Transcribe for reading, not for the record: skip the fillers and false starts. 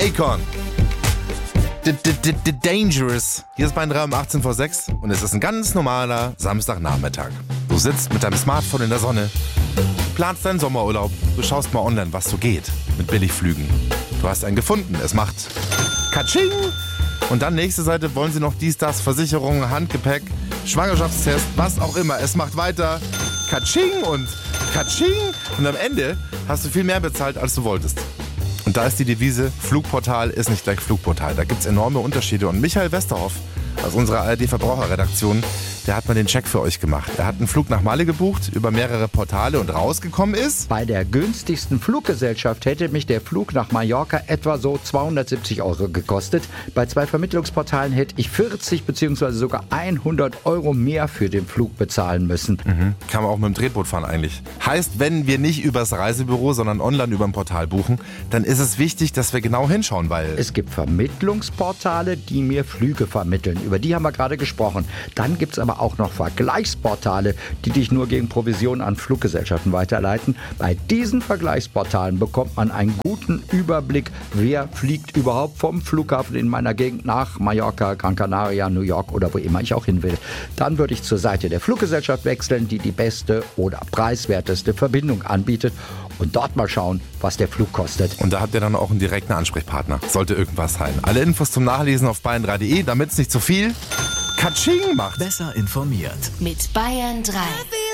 Akon. Dangerous. Hier ist Bayern 3 um 18 vor 6 und es ist ein ganz normaler Samstagnachmittag. Du sitzt mit deinem Smartphone in der Sonne, planst deinen Sommerurlaub, du schaust mal online, was so geht mit Billigflügen. Du hast einen gefunden, es macht Katsching. Und dann nächste Seite wollen sie noch dies, das, Versicherung, Handgepäck, Schwangerschaftstest, was auch immer. Es macht weiter Katsching und Katsching. Und am Ende hast du viel mehr bezahlt, als du wolltest. Und da ist die Devise, Flugportal ist nicht gleich Flugportal. Da gibt es enorme Unterschiede. Und Michael Westerhoff aus unserer ARD-Verbraucherredaktion, der hat mal den Check für euch gemacht. Er hat einen Flug nach Malle gebucht über mehrere Portale und rausgekommen ist: Bei der günstigsten Fluggesellschaft hätte mich der Flug nach Mallorca etwa so 270 € gekostet. Bei 2 Vermittlungsportalen hätte ich 40 bzw. sogar 100 € mehr für den Flug bezahlen müssen. Kann man auch mit dem Tretboot fahren eigentlich. Heißt, wenn wir nicht übers Reisebüro, sondern online über ein Portal buchen, dann ist es wichtig, dass wir genau hinschauen, weil Es gibt Vermittlungsportale, die mir Flüge vermitteln. Über die haben wir gerade gesprochen. Dann gibt es aber auch noch Vergleichsportale, die dich nur gegen Provision an Fluggesellschaften weiterleiten. Bei diesen Vergleichsportalen bekommt man einen guten Überblick, wer fliegt überhaupt vom Flughafen in meiner Gegend nach Mallorca, Gran Canaria, New York oder wo immer ich auch hin will. Dann würde ich zur Seite der Fluggesellschaft wechseln, die die beste oder preiswerteste Verbindung anbietet und dort mal schauen, was der Flug kostet. Und da habt ihr dann auch einen direkten Ansprechpartner. Sollte irgendwas sein. Alle Infos zum Nachlesen auf bayern3.de, damit es nicht zu viel Katsching macht. Besser informiert. Mit Bayern 3.